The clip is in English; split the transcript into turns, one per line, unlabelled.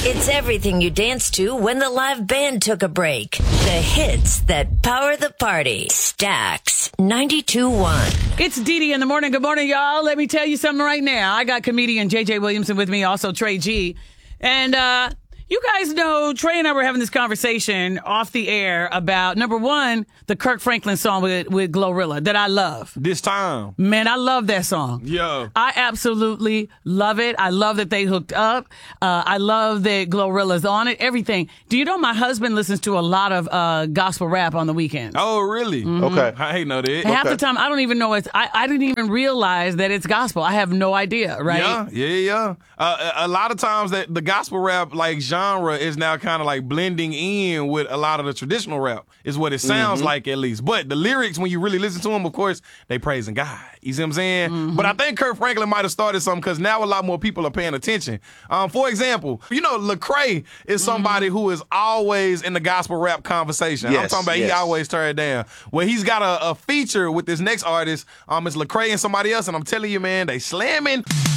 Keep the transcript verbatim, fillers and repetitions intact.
It's everything you danced to when the live band took a break. The hits that power the party. Stax ninety-two point one.
It's Dee Dee in the morning. Good morning, y'all. Let me tell you something right now. I got comedian J J Williamson with me, also Trey G. And, uh, you guys know Trey and I were having this conversation off the air about, number one, the Kirk Franklin song with, with Glorilla that I love.
This time.
Man, I love that song.
Yeah.
I absolutely love it. I love that they hooked up. Uh, I love that Glorilla's on it. Everything. Do you know my husband listens to a lot of uh, gospel rap on the weekends?
Oh, really?
Mm-hmm.
Okay.
I ain't know that.
And half
Okay.
the time, I don't even know it's, I, I didn't even realize that it's gospel. I have no idea, right?
Yeah, yeah, yeah. Uh, a a lot of times that the gospel rap like genre is now kind of like blending in with a lot of the traditional rap is what it sounds
Mm-hmm.
like at least. But the lyrics, when you really listen to them, of course, they praising God. You see what I'm saying?
Mm-hmm.
But I think Kirk Franklin might have started something because now a lot more people are paying attention. Um, for example, you know, Lecrae is somebody
Mm-hmm.
who is always in the gospel rap conversation. I'm
Yes,
talking about
yes.
he always turn it down. Well, he's got a, a feature with this next artist. Um, it's Lecrae and somebody else, and I'm telling you, man, they slamming.